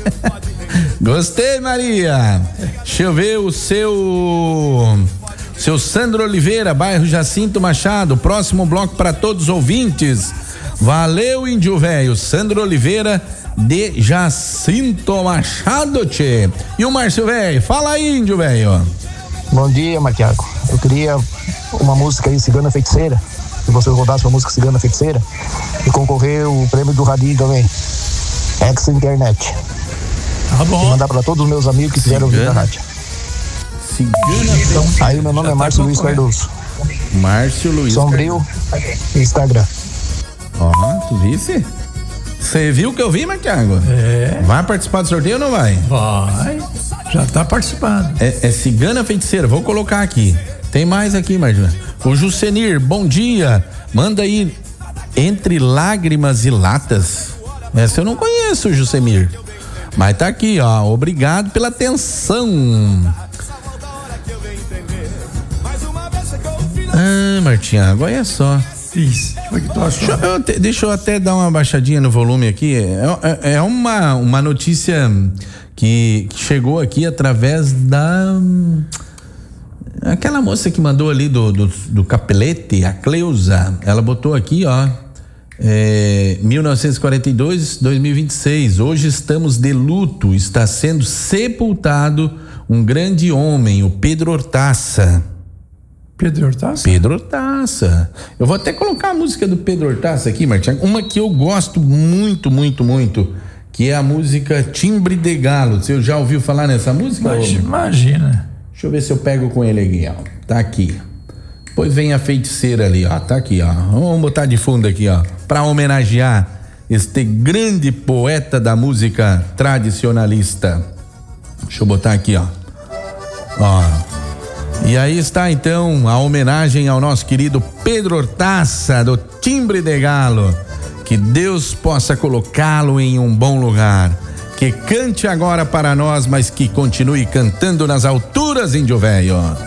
Gostei, Maria. Deixa eu ver o seu Sandro Oliveira, bairro Jacinto Machado. Próximo bloco para todos os ouvintes. Valeu, Índio Velho. Sandro Oliveira de Jacinto Machado, tchê. E o Márcio Velho? Fala aí, Índio Velho. Bom dia, Matiago. Eu queria uma música aí, Cigana Feiticeira. Se você rodasse uma música Cigana Feiticeira e concorrer o prêmio do Radinho também. Ex Internet. Tá bom. Vou mandar para todos os meus amigos que quiseram ouvir a rádio. Cigana. Aí meu nome é Márcio Luiz Cardoso. Márcio Luiz Sombrio, Instagram. Ó, tu visse? Você viu que eu vi, Matiago? É. Vai participar do sorteio ou não vai? Vai. Já tá participando. É Cigana Feiticeira, vou colocar aqui. Tem mais aqui, Marjana. O Jusenir, bom dia. Manda aí Entre Lágrimas e Latas. Essa eu não conheço, Jusemir. Mas tá aqui, ó. Obrigado pela atenção. Martinha, agora é só. Isso. Deixa eu até dar uma baixadinha no volume aqui. É uma notícia que chegou aqui através aquela moça que mandou ali do Capelete, a Cleusa. Ela botou aqui, ó. 1942, 2026. Hoje estamos de luto. Está sendo sepultado um grande homem, o Pedro Hortaça. Pedro Hortaça? Pedro Hortaça. Eu vou até colocar a música do Pedro Hortaça aqui, Martinho. Uma que eu gosto muito, muito, muito, que é a música Timbre de Galo. Você já ouviu falar nessa música? Imagina. Deixa eu ver se eu pego com ele aqui, ó. Tá aqui. Depois vem a Feiticeira ali, ó. Tá aqui, ó. Vamos botar de fundo aqui, ó. Pra homenagear este grande poeta da música tradicionalista. Deixa eu botar aqui, ó. Ó. E aí está então a homenagem ao nosso querido Pedro Hortaça, do Timbre de Galo. Que Deus possa colocá-lo em um bom lugar. Que cante agora para nós, mas que continue cantando nas alturas, Índio Velho.